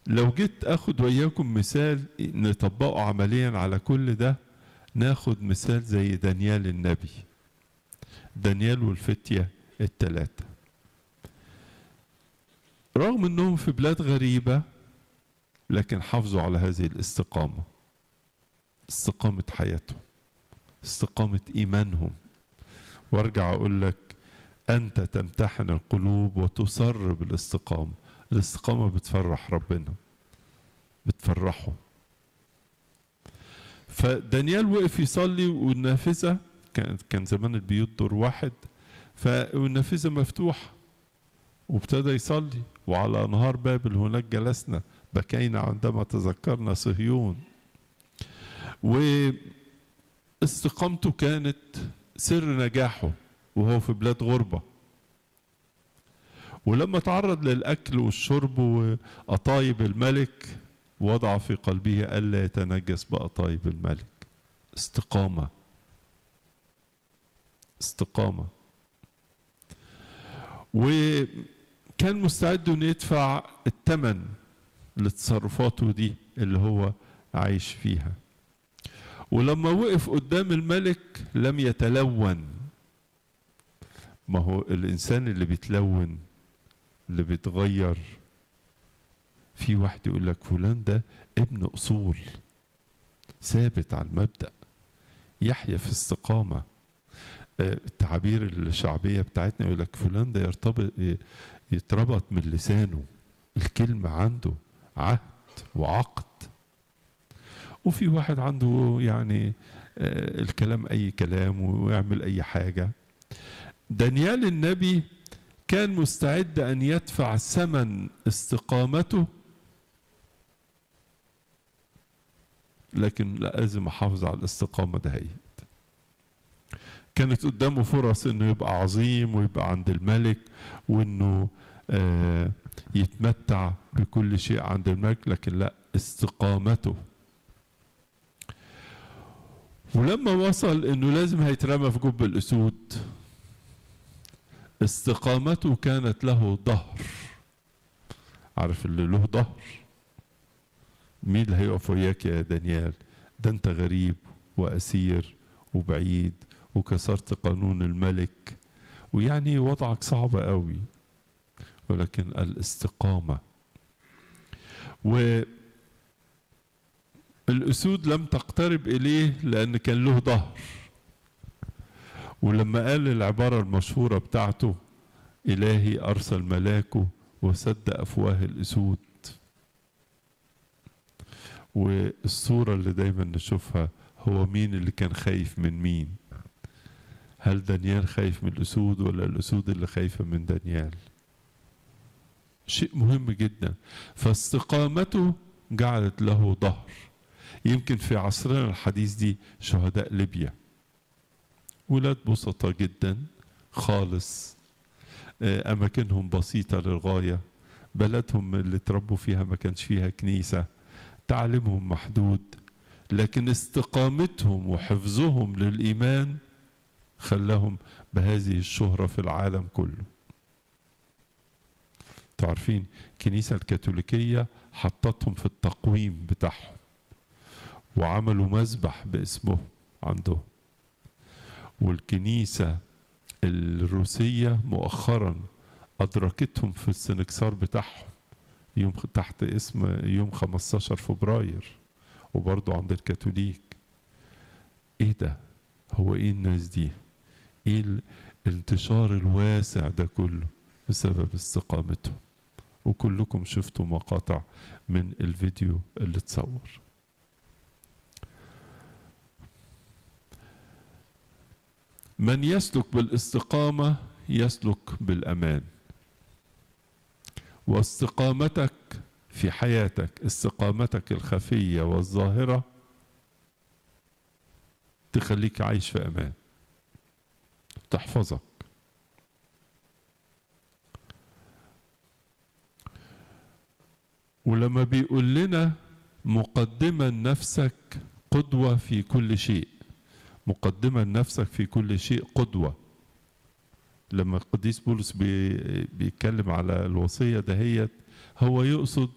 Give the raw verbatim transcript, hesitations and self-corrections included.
لو جيت اخد وياكم مثال نطبقه عمليا على كل ده، ناخد مثال زي دانيال النبي. دانيال والفتية الثلاثة، رغم انهم في بلاد غريبة لكن حافظوا على هذه الاستقامة، استقامة حياتهم، استقامة ايمانهم. وارجع اقول لك انت تمتحن القلوب وتصر بالاستقامة. الاستقامة بتفرح ربنا، بتفرحه. فدانيال وقف يصلي والنافذة، كان كان زمان البيوت دور واحد، فالنافذة مفتوحة وابتدى يصلي. وعلى انهار بابل هناك جلسنا بكينا عندما تذكرنا صهيون. واستقامته كانت سر نجاحه وهو في بلاد غربة. ولما تعرض للأكل والشرب وأطايب الملك، وضع في قلبه ألا يتنجس بأطايب الملك. استقامة، استقامة. وكان مستعد أن يدفع الثمن لتصرفاته دي اللي هو عايش فيها. ولما وقف قدام الملك لم يتلون. ما هو الإنسان اللي بيتلون، اللي بيتغير، في واحد يقول لك فلان ده ابن أصول ثابت على المبدأ، يحيا في استقامة. التعابير الشعبية بتاعتنا يقول لك فلان ده يرتبط يتربط من لسانه، الكلمة عنده عهد وعقد. وفي واحد عنده يعني الكلام أي كلام ويعمل أي حاجة. دانيال النبي كان مستعد أن يدفع ثمن استقامته، لكن لازم أحافظ على الاستقامة دهيت. كانت قدامه فرص انه يبقى عظيم ويبقى عند الملك، وانه آه يتمتع بكل شيء عند الملك، لكن لا، استقامته. ولما وصل انه لازم هيترمى في جب الاسود، استقامته كانت له ظهر. عارف اللي له ظهر؟ مين اللي هيقف وياك يا دانيال؟ ده انت غريب واسير وبعيد وكسرت قانون الملك، ويعني وضعك صعب قوي، ولكن الاستقامة. والأسود لم تقترب إليه لأن كان له ظهر. ولما قال العبارة المشهورة بتاعته إلهي أرسل ملاكه وسد أفواه الأسود. والصورة اللي دايما نشوفها هو مين اللي كان خايف من مين؟ هل دانيال خايف من الأسود ولا الأسود اللي خايفة من دانيال؟ شيء مهم جدا. فاستقامته جعلت له ظهر. يمكن في عصرنا الحديث دي شهداء ليبيا، ولاد بسطة جدا خالص، أماكنهم بسيطة للغاية، بلدهم اللي تربوا فيها ما كانش فيها كنيسة، تعليمهم محدود، لكن استقامتهم وحفظهم للإيمان خلاهم بهذه الشهرة في العالم كله. تعرفين الكنيسة الكاثوليكية حطتهم في التقويم بتاعهم، وعملوا مذبح باسمه عندهم. والكنيسة الروسية مؤخرا أدركتهم في السنكسار بتاعهم يوم تحت اسم يوم خمستاشر فبراير، وبرضو عند الكاثوليك. ايه ده؟ هو ايه الناس دي؟ ايه الانتشار الواسع ده كله؟ بسبب استقامتهم. وكلكم شفتوا مقاطع من الفيديو اللي اتصور. من يسلك بالاستقامة يسلك بالأمان. واستقامتك في حياتك، استقامتك الخفية والظاهرة، تخليك عايش في أمان، تحفظك. ولما بيقول لنا مقدما نفسك قدوة في كل شيء، مقدما نفسك في كل شيء قدوة. لما القديس بولس بي بيتكلم على الوصية دهيت، هو يقصد